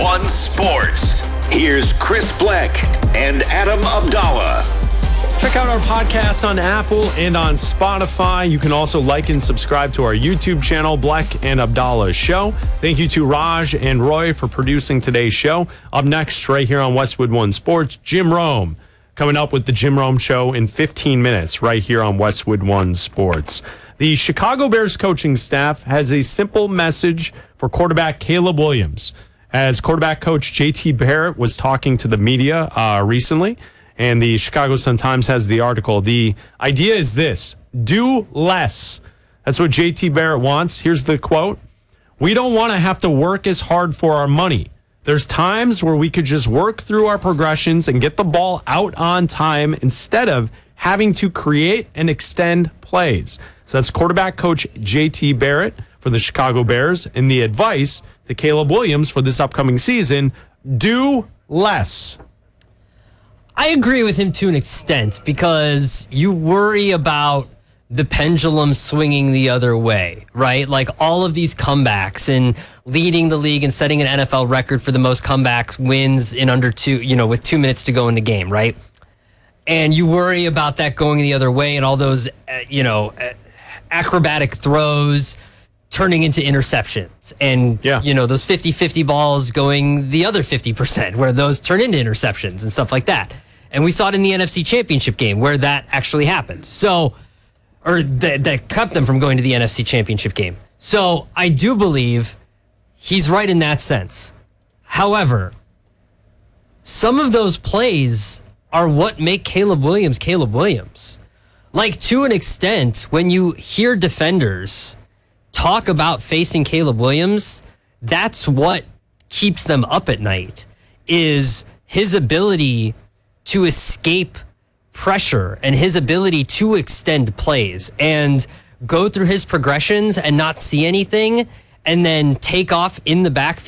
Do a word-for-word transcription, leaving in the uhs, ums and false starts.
one Sports. Here's Chris Bleck and Adam Abdallah. Check out our podcast on Apple and on Spotify. You can also like and subscribe to our YouTube channel, Bleck and Abdallah Show. Thank you to Raj and Roy for producing today's show. Up next, right here on Westwood One Sports, Jim Rome. Coming up with the Jim Rome Show in fifteen minutes, right here on Westwood One Sports. The Chicago Bears coaching staff has a simple message for quarterback Caleb Williams. As quarterback coach J T Barrett was talking to the media uh, recently, and the Chicago Sun-Times has the article. The idea is this: do less. That's what J T Barrett wants. Here's the quote. We don't want to have to work as hard for our money. There's times where we could just work through our progressions and get the ball out on time instead of having to create and extend plays. So that's quarterback coach J T Barrett for the Chicago Bears. And the advice to Caleb Williams for this upcoming season: do less. I agree with him to an extent because you worry about the pendulum swinging the other way, right? Like all of these comebacks and leading the league and setting an N F L record for the most comebacks wins in under two, you know, with two minutes to go in the game, right? And you worry about that going the other way and all those, uh, you know, uh, acrobatic throws turning into interceptions and, yeah. you know, those fifty-fifty balls going the other fifty percent where those turn into interceptions and stuff like that. And we saw it in the N F C Championship game where that actually happened. So, or that, that kept them from going to the N F C Championship game. So I do believe he's right in that sense. However, some of those plays are what make Caleb Williams Caleb Williams. Like, to an extent, when you hear defenders talk about facing Caleb Williams, that's what keeps them up at night, is his ability to escape pressure and his ability to extend plays and go through his progressions and not see anything and then take off in the backfield